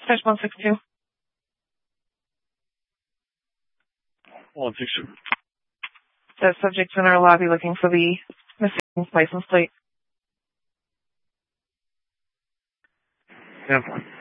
Dispatch 162. 162. The subject's in our lobby looking for the missing license plate. Yeah.